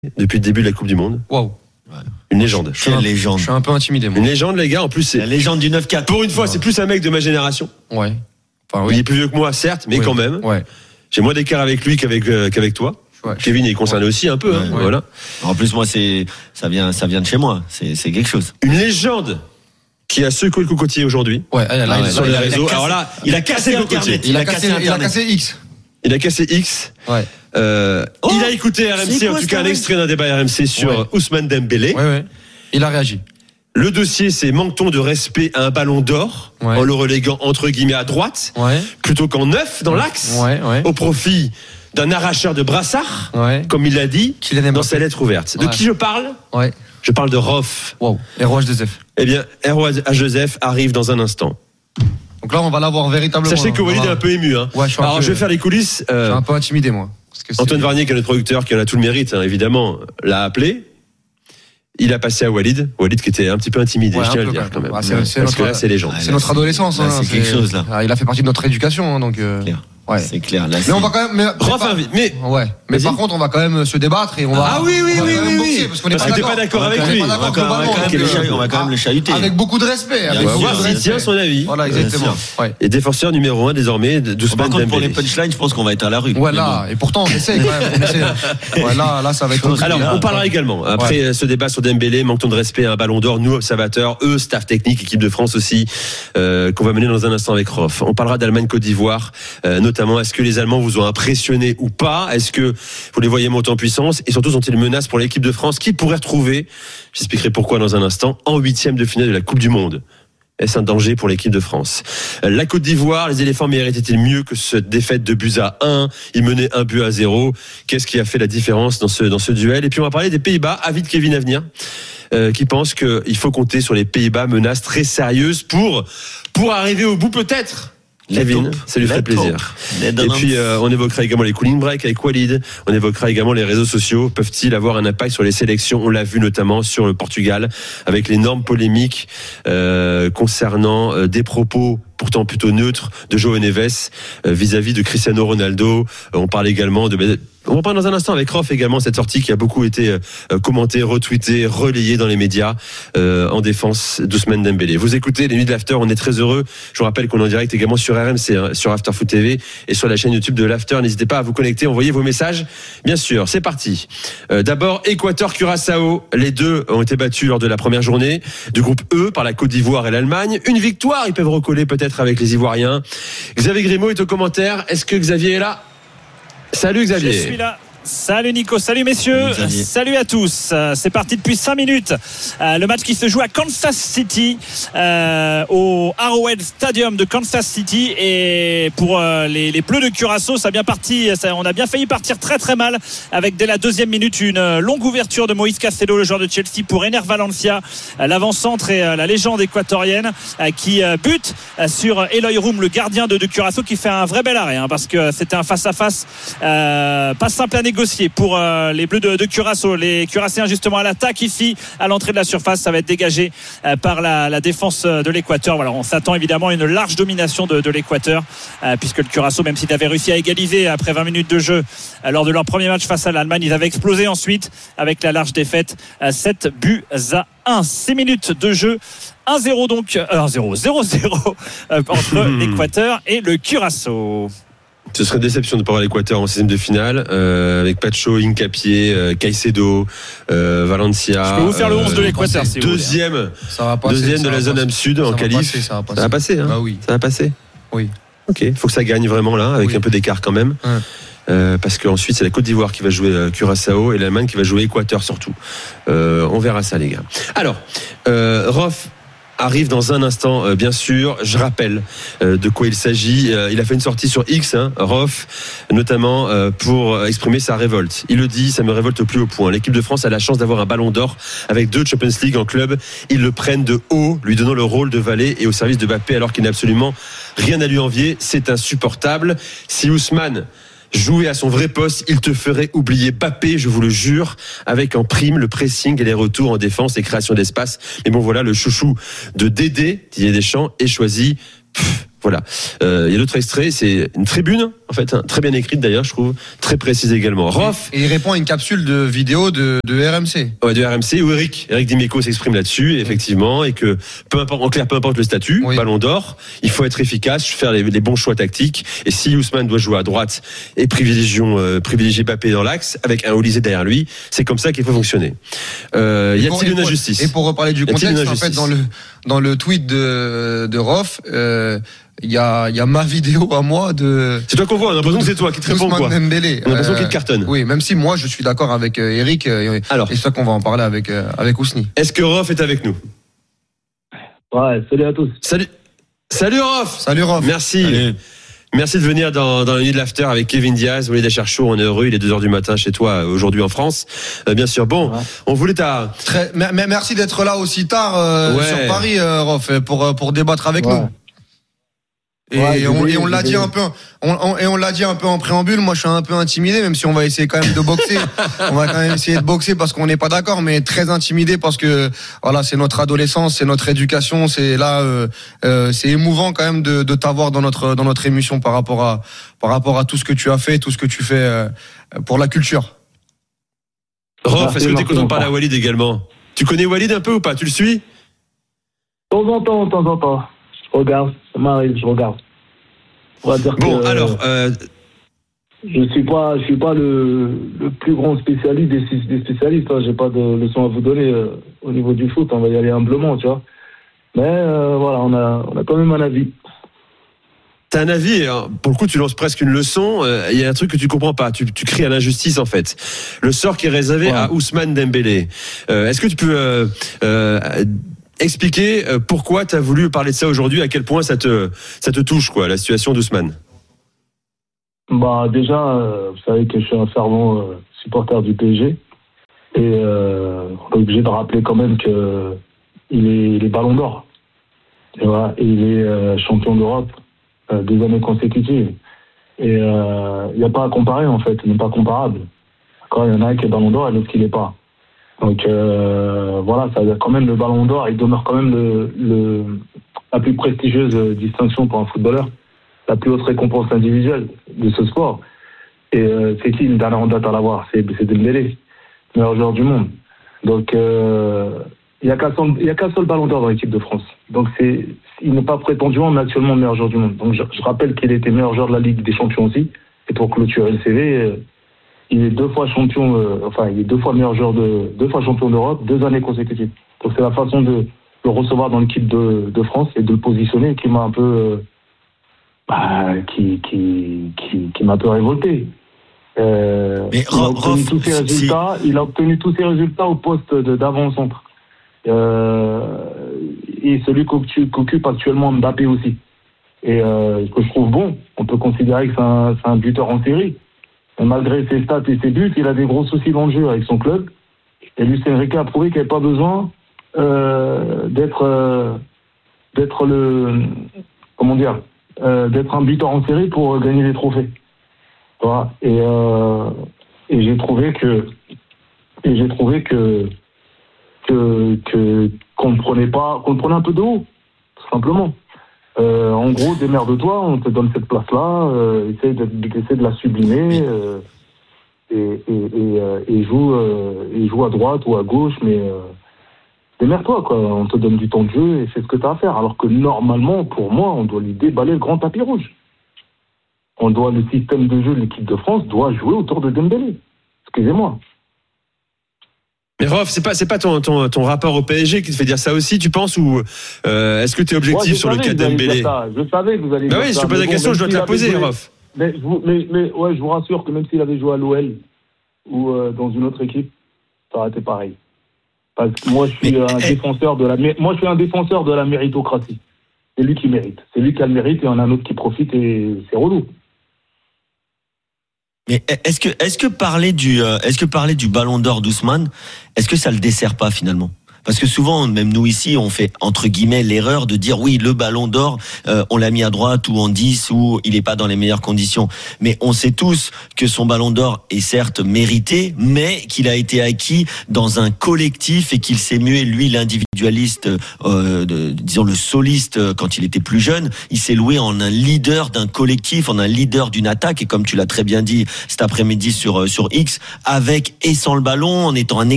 depuis le début de la Coupe du Monde. Waouh. Une légende. Quelle légende. Je suis un peu intimidé, moi. Une légende, les gars. En plus, c'est La légende du 9-4. pour une fois, c'est plus un mec de ma génération. Ouais. Enfin, Il est plus vieux que moi, certes, mais Oui. quand même. Ouais. J'ai moins d'écart avec lui qu'avec toi. Ouais. Kevin est concerné aussi un peu. Hein, Ouais. voilà. En plus, moi, ça vient de chez moi. C'est quelque chose. Une légende qui a secoué le cocotier aujourd'hui. Ouais, là, sur les il a réseaux. cassé- Alors là, il a cassé le cocotier. Internet. il a cassé X. Il a cassé X. Ouais. Il a écouté RMC, c'est en quoi tout cas ça, un extrait d'un débat RMC sur Ouais. Ousmane Dembélé. Ouais. Il a réagi. Le dossier, c'est manque-t-on de respect à un ballon d'or Ouais. en le reléguant entre guillemets à droite Ouais. plutôt qu'en neuf dans l'axe Ouais. au profit d'un arracheur de brassard, Ouais. comme il l'a dit Kylian dans Mbappé. sa lettre ouverte. De Ouais. qui je parle? Ouais. Je parle de Rof. Waouh. Et H2F. Eh bien, Herouad à Joseph arrive dans un instant. Donc là, on va l'avoir véritablement. Sachez que Walid est un peu ému. Hein. Ouais, je suis un Alors, peu- je vais faire les coulisses. Je suis un peu intimidé, moi. Parce que c'est- Antoine Varnier, qui est notre producteur, qui en a tout le mérite, hein, évidemment, l'a appelé. Il a passé à Walid. Walid qui était un petit peu intimidé, Ouais, je un tiens à peu le dire quand quand même. même. Ah, c'est Parce que notre- là, c'est légende. Ah, C'est là, notre c'est- adolescence. là, c'est quelque chose, là. Il a fait partie de notre éducation, donc. Clair. Ouais. C'est clair. Là, Mais on va quand même. Rof invite. Mais Ouais. Mais Vas-y. par contre, on va quand même se débattre et on va. Ah oui, oui, on va oui, quand même oui, boxer, oui. Parce qu'on n'est Parce pas que t'es pas d'accord avec On est lui. pas On va d'accord quand globalement, même le chahuter. Avec beaucoup de respect. On on va sûr, voir s'il tient son avis. Voilà, Bien exactement. sûr. Ouais. Et défenseur numéro 1 désormais Par d'Ousmane contre, pour les Dembélé. punchlines, je pense qu'on va être à la rue. Ouais, Mais là. Et pourtant, on essaie quand même. On essaie. Ouais, là, ça va être compliqué. Alors, on parlera également, après ce débat sur Dembélé, manque-t-on de respect à un ballon d'or, nous, observateurs, eux, staff technique, équipe de France aussi, qu'on va mener dans un instant avec Rof. On parlera d'Allemagne-Côte d'Ivoire, notamment, est-ce que les Allemands vous ont impressionné ou pas? Est-ce que vous les voyez monter en puissance? Et surtout, sont-ils une menace pour l'équipe de France qui pourrait retrouver, j'expliquerai pourquoi dans un instant, en 8e de finale de la Coupe du Monde? Est-ce un danger pour l'équipe de France? La Côte d'Ivoire, les éléphants méritaient-ils mieux que cette défaite de buts à 1? Ils menaient 1-0. Qu'est-ce qui a fait la différence dans ce duel? Et puis on va parler des Pays-Bas, avis de Kevin Avenir, qui pense qu'il faut compter sur les Pays-Bas, menace très sérieuse pour arriver au bout peut-être. Kevin, ça lui ferait plaisir. Et puis on évoquera également les cooling breaks avec Walid. On évoquera également les réseaux sociaux. Peuvent-ils avoir un impact sur les sélections? On l'a vu notamment sur le Portugal avec l'énorme polémique concernant des propos pourtant plutôt neutres de João Neves vis-à-vis de Cristiano Ronaldo. On parle également on va parler dans un instant avec Rof également, cette sortie qui a beaucoup été commentée, retweetée, relayée dans les médias en défense d'Ousmane Dembélé. Vous écoutez les Nuits de l'After, on est très heureux. Je vous rappelle qu'on est en direct également sur RMC, hein, sur After Foot TV et sur la chaîne YouTube de l'After. N'hésitez pas à vous connecter, envoyer vos messages. Bien sûr, c'est parti. D'abord, Équateur-Curaçao. Les deux ont été battus lors de la première journée du groupe E par la Côte d'Ivoire et l'Allemagne. Une victoire, ils peuvent recoller peut-être avec les Ivoiriens. Xavier Grimaud est au commentaire. Est-ce que Xavier est là? Salut Xavier. Je suis là. Salut Nico, salut messieurs, salut à tous. C'est parti depuis 5 minutes. Le match qui se joue à Kansas City, au Arrowhead Stadium de Kansas City. Et pour les Bleus de Curaçao, ça a bien parti. On a bien failli partir très très mal avec dès la 2e minute une longue ouverture de Moïse Caicedo, le joueur de Chelsea, pour Ener Valencia, l'avant-centre et la légende équatorienne, qui bute sur Eloy Roum, le gardien de Curaçao, qui fait un vrai bel arrêt, hein, parce que c'était un face-à-face pas simple à négocier pour les Bleus de Curaçao. Les Curaçaéens justement à l'attaque ici à l'entrée de la surface, ça va être dégagé par la défense de l'Équateur. Voilà, on s'attend évidemment à une large domination de l'Équateur, puisque le Curaçao, même s'il avait réussi à égaliser après 20 minutes de jeu lors de leur premier match face à l'Allemagne, ils avaient explosé ensuite avec la large défaite 7-1. 6 minutes de jeu, 1-0 donc 0-0 entre l'Équateur et le Curaçao. Ce serait une déception de ne pas avoir l'Équateur en 16e de finale, avec Pacho, Hincapié, Caicedo, Valencia. Je peux vous faire le 11 de l'Équateur si vous voulez. Deuxième de la zone Am-Sud en qualif. Ça Ça va passer, hein. Bah oui. Ça va passer. Oui. Ok, il faut que ça gagne vraiment là, avec Oui. un peu d'écart quand même. Parce qu'ensuite c'est la Côte d'Ivoire qui va jouer Curaçao et l'Allemagne qui va jouer Équateur surtout. On verra ça les gars. Alors, Rof arrive dans un instant, bien sûr. Je rappelle de quoi il s'agit. Il a fait une sortie sur X, hein, Rof, notamment pour exprimer sa révolte. Il le dit, ça me révolte au plus haut point. L'équipe de France a la chance d'avoir un ballon d'or avec 2 Champions League en club. Ils le prennent de haut, lui donnant le rôle de valet et au service de Mbappé alors qu'il n'a absolument rien à lui envier. C'est insupportable. Si Ousmane jouer à son vrai poste, il te ferait oublier Mbappé, je vous le jure, avec en prime le pressing et les retours en défense et création d'espace. Mais bon voilà, le chouchou de Dédé, Didier Deschamps, est choisi Voilà. Il y a d'autres extraits. C'est une tribune, en fait, très bien écrite d'ailleurs, je trouve, très précise également. Rof. Et il répond à une capsule de vidéo de RMC. Ouais, de RMC où Eric Dimeco s'exprime là-dessus, effectivement, et que peu importe le statut, Ballon d'Or, il faut être efficace, faire les bons choix tactiques. Et si Ousmane doit jouer à droite et privilégier Mbappé dans l'axe avec un Olysée derrière lui, c'est comme ça qu'il faut fonctionner. Y a-t-il une injustice? Et pour reparler du contexte, en fait, dans le tweet de Rof, il y a ma vidéo à moi de. C'est toi qu'on voit, on a l'impression que c'est toi qui te réponds, quoi. Dembélé. On a l'impression qu'il te cartonne. Oui, même si moi je suis d'accord avec Eric, et c'est ça qu'on va en parler avec Ousni. Est-ce que Rof est avec nous? Ouais, salut à tous. Salut Rof. Salut Rof. Merci. Salut. Merci de venir dans la nuit de l'after avec Kevin Diaz. Walid Acharchour, on est heureux. Il est 2h du matin chez toi aujourd'hui en France. Bien sûr. Bon, on voulait merci d'être là aussi tard sur Paris, Rof, pour débattre avec nous. Et on l'a dit un peu, on l'a dit un peu en préambule. Moi, je suis un peu intimidé, même si on va essayer quand même de boxer. On va quand même essayer de boxer parce qu'on n'est pas d'accord, mais très intimidé parce que voilà, c'est notre adolescence, c'est notre éducation, c'est là, c'est émouvant quand même de t'avoir dans notre émission par rapport à tout ce que tu as fait, tout ce que tu fais pour la culture. Rof, est-ce que tu es content de parler à Walid également? Tu connais Walid un peu ou pas? Tu le suis? De temps en temps. Je regarde, ça m'arrive, je regarde. On va dire alors, je suis pas le plus grand spécialiste des spécialistes. Hein. J'ai pas de leçon à vous donner au niveau du foot. On va y aller humblement, tu vois. Mais voilà, on a quand même un avis. T'as un avis, pour le coup tu lances presque une leçon, il y a un truc que tu comprends pas, tu cries à l'injustice en fait. Le sort qui est réservé à Ousmane Dembélé. Est-ce que tu peux expliquer pourquoi tu as voulu parler de ça aujourd'hui, à quel point ça te touche, quoi, la situation d'Ousmane? Bah déjà, vous savez que je suis un fervent supporter du PSG et on est obligé de rappeler quand même que il est Ballon d'Or. Et voilà, et il est champion d'Europe 2 années consécutives. Et il n'y a pas à comparer en fait, il n'est pas comparable. Quand il y en a un qui est Ballon d'Or et l'autre qui l'est pas. Donc voilà, ça a quand même le Ballon d'Or, il demeure quand même la plus prestigieuse distinction pour un footballeur, la plus haute récompense individuelle de ce sport. Et c'est qui une dernière en date à l'avoir? C'est Dembélé, meilleur joueur du monde. Donc il n'y a qu'un seul Ballon d'Or dans l'équipe de France. Donc il n'est pas prétendument, mais actuellement meilleur joueur du monde. Donc je rappelle qu'il était meilleur joueur de la Ligue des Champions aussi. Et pour clôturer le CV, il est 2 fois champion, il est 2 fois meilleur joueur 2 fois champion d'Europe, 2 années consécutives. Donc c'est la façon de le recevoir dans l'équipe de France et de le positionner qui m'a un peu, qui m'a un peu révolté. Mais il a obtenu tous ses résultats au poste d'avant-centre. Et celui qu'occupe actuellement Mbappé aussi. Et ce que je trouve bon, on peut considérer que c'est un buteur en série. Et malgré ses stats et ses buts, il a des gros soucis dans le jeu avec son club. Et Luis Enrique a prouvé qu'il n'y avait pas besoin d'être un buteur en série pour gagner des trophées. Voilà. Et j'ai trouvé que qu'on le prenait un peu de haut, tout simplement. En gros, démerde-toi, on te donne cette place-là, essaie de la sublimer et joue à droite ou à gauche, mais démerde-toi, quoi. On te donne du temps de jeu et fais ce que tu as à faire. Alors que normalement, pour moi, on doit lui déballer le grand tapis rouge. Le système de jeu de l'équipe de France doit jouer autour de Dembélé. Excusez-moi. Mais Rof, c'est pas ton rapport au PSG qui te fait dire ça aussi, tu penses, ou est-ce que tu es objectif sur le cas de Dembélé? Je savais que vous alliez dire ça. Oui, je te pose la question, je dois te la poser, Rof. Mais je vous rassure que même s'il avait joué à l'OL ou dans une autre équipe, ça aurait été pareil. Parce que moi, je suis un défenseur de la méritocratie. C'est lui qui mérite. C'est lui qui a le mérite et on a un autre qui profite et c'est relou. Mais est-ce que parler du Ballon d'Or d'Ousmane, est-ce que ça le dessert pas finalement? Parce que souvent, même nous ici, on fait entre guillemets l'erreur de dire oui, le Ballon d'Or, on l'a mis à droite ou en 10 ou il est pas dans les meilleures conditions. Mais on sait tous que son Ballon d'Or est certes mérité, mais qu'il a été acquis dans un collectif et qu'il s'est mué lui l'individu l'individualiste, disons le soliste quand il était plus jeune. Il s'est loué en un leader d'un collectif, en un leader d'une attaque. Et comme tu l'as très bien dit cet après-midi sur X, avec et sans le ballon, en étant un